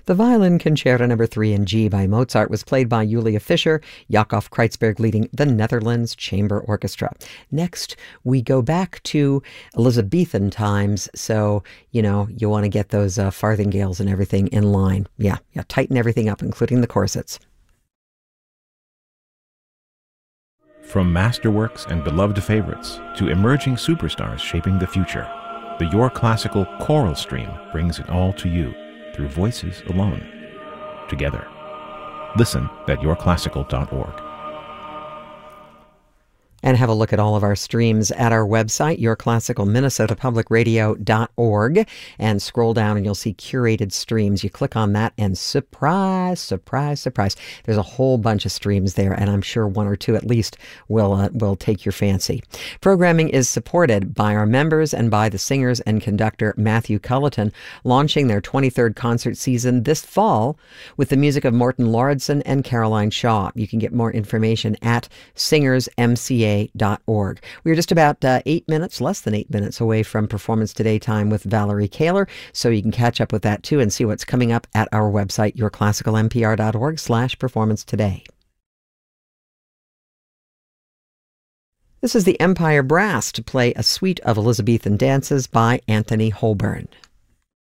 The Violin Concerto No. 3 in G by Mozart was played by Julia Fischer, Jakob Kreutzberg leading the Netherlands Chamber Orchestra. Next, we go back to Elizabethan times, so, you want to get those farthingales and everything in line. Yeah, tighten everything up, including the corsets. From masterworks and beloved favorites to emerging superstars shaping the future, the Your Classical Choral Stream brings it all to you through voices alone, together. Listen at yourclassical.org. And have a look at all of our streams at our website, yourclassicalminnesotapublicradio.org, and scroll down and you'll see curated streams. You click on that and surprise, surprise, surprise. There's a whole bunch of streams there, and I'm sure one or two at least will take your fancy. Programming is supported by our members and by the singers and conductor Matthew Culleton, launching their 23rd concert season this fall with the music of Morton Lauridsen and Caroline Shaw. You can get more information at singersmca.org. We are just about less than 8 minutes away from Performance Today time with Valerie Kaler, so you can catch up with that too and see what's coming up at our website, yourclassicalmpr.org/performance today. This is the Empire Brass to play a suite of Elizabethan dances by Anthony Holborn.